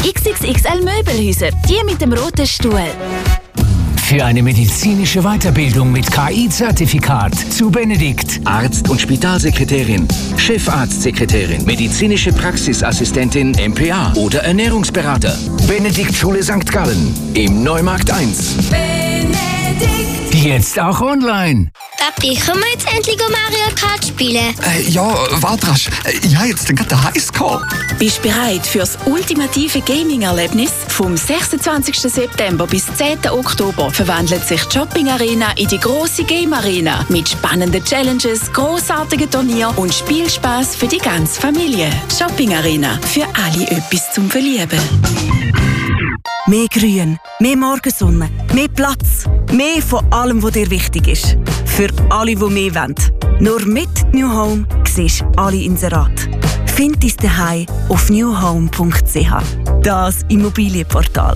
XXXL Möbelhäuser, die mit dem roten Stuhl. Für eine medizinische Weiterbildung mit KI-Zertifikat zu Benedikt. Arzt- und Spitalsekretärin, Chefarztsekretärin, medizinische Praxisassistentin, MPA oder Ernährungsberater. Benedikt Schule St. Gallen im Neumarkt 1. Benedikt. Jetzt auch online. Papi, können wir jetzt endlich Mario Kart spielen? Ja, warte rasch. Ich habe jetzt gerade den Highscore. Bist du bereit für das ultimative Gaming-Erlebnis? Vom 26. September bis 10. Oktober verwandelt sich die Shopping Arena in die grosse Game Arena. Mit spannenden Challenges, grossartigen Turnieren und Spielspaß für die ganze Familie. Shopping Arena. Für alle etwas zum Verlieben. Mehr Grün, mehr Morgensonne, mehr Platz, mehr von allem, was dir wichtig ist. Für alle, die mehr wollen. Nur mit New Home siehst du alle Inserate. Find dein Zuhause auf newhome.ch. Das Immobilienportal.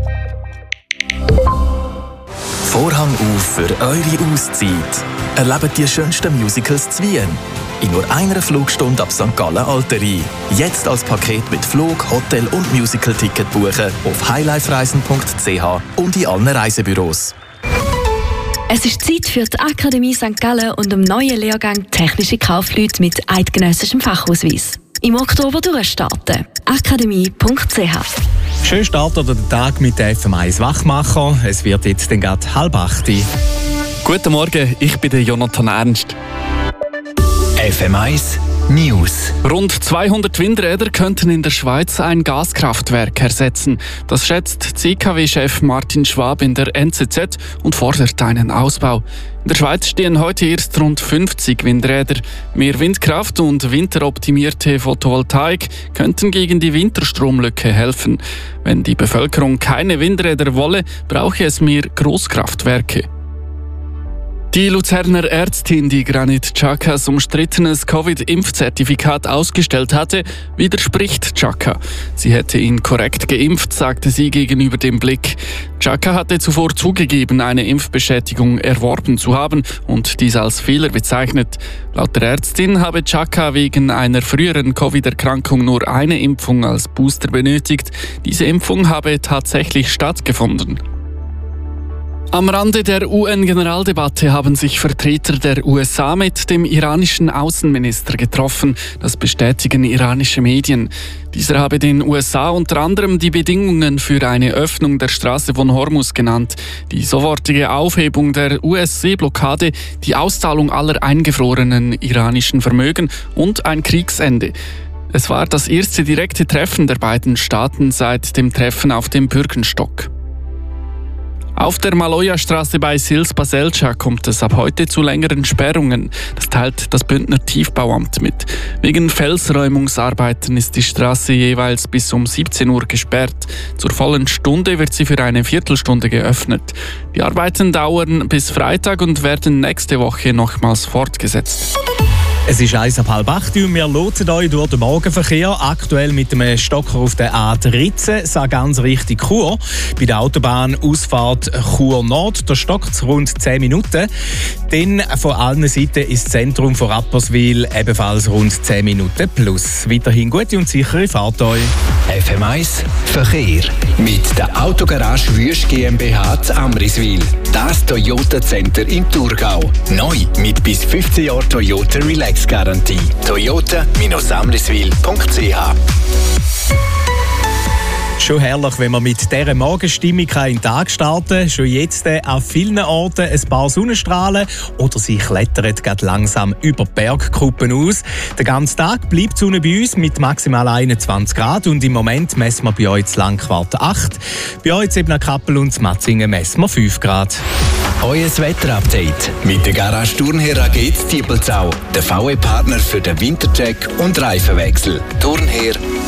Vorhang auf für eure Auszeit. Erlebt die schönsten Musicals zu Wien. In nur einer Flugstunde ab St. Gallen Alterie. Jetzt als Paket mit Flug, Hotel und Musical-Ticket buchen auf highlifereisen.ch und in allen Reisebüros. Es ist Zeit für die Akademie St. Gallen und dem neuen Lehrgang Technische Kaufleute mit eidgenössischem Fachausweis. Im Oktober durchstarten. akademie.ch. Schön startet der Tag mit der FM1 Wachmacher. Es wird jetzt dann gerade 7:30. Guten Morgen, ich bin der Jonathan Ernst. FM1 News. Rund 200 Windräder könnten in der Schweiz ein Gaskraftwerk ersetzen. Das schätzt CKW-Chef Martin Schwab in der NZZ und fordert einen Ausbau. In der Schweiz stehen heute erst rund 50 Windräder. Mehr Windkraft und winteroptimierte Photovoltaik könnten gegen die Winterstromlücke helfen. Wenn die Bevölkerung keine Windräder wolle, brauche es mehr Großkraftwerke. Die Luzerner Ärztin, die Granit Xhakas umstrittenes Covid-Impfzertifikat ausgestellt hatte, widerspricht Xhaka. Sie hätte ihn korrekt geimpft, sagte sie gegenüber dem Blick. Xhaka hatte zuvor zugegeben, eine Impfbestätigung erworben zu haben und dies als Fehler bezeichnet. Laut der Ärztin habe Xhaka wegen einer früheren Covid-Erkrankung nur eine Impfung als Booster benötigt. Diese Impfung habe tatsächlich stattgefunden. Am Rande der UN-Generaldebatte haben sich Vertreter der USA mit dem iranischen Außenminister getroffen. Das bestätigen iranische Medien. Dieser habe den USA unter anderem die Bedingungen für eine Öffnung der Straße von Hormuz genannt, die sofortige Aufhebung der US-Seeblockade, die Auszahlung aller eingefrorenen iranischen Vermögen und ein Kriegsende. Es war das erste direkte Treffen der beiden Staaten seit dem Treffen auf dem Bürgenstock. Auf der Maloja-Straße bei Sils-Baselcia kommt es ab heute zu längeren Sperrungen. Das teilt das Bündner Tiefbauamt mit. Wegen Felsräumungsarbeiten ist die Straße jeweils bis um 17 Uhr gesperrt. Zur vollen Stunde wird sie für eine Viertelstunde geöffnet. Die Arbeiten dauern bis Freitag und werden nächste Woche nochmals fortgesetzt. Es ist 7:30 und wir lotsen euch durch den Morgenverkehr. Aktuell mit dem Stocker auf der A13, sah ganz richtig Chur. Bei der Autobahnausfahrt Chur Nord, da stockt es rund 10 Minuten. Dann von allen Seiten ins Zentrum von Rapperswil ebenfalls rund 10 Minuten plus. Weiterhin gute und sichere Fahrt euch. FM1 Verkehr mit der Autogarage Wüst GmbH zu Amriswil. Das Toyota Center im Thurgau. Neu mit bis 15 Jahren Toyota Relax Garantie. Toyota-amriswil.ch. Schon herrlich, wenn man mit dieser Morgenstimmung in den Tag starten kann. Schon jetzt an vielen Orten ein paar Sonnenstrahlen oder sie klettert gerade langsam über die Bergkuppen aus. Den ganzen Tag bleibt die Sonne bei uns mit maximal 21 Grad und im Moment messen wir bei euch in Langquart 8. Bei euch in Kappel und Matzingen messen wir 5 Grad. Euer Wetterupdate mit der Garage Turnherr AG Diebelzau, der VW-Partner für den Wintercheck und Reifenwechsel. Turnherr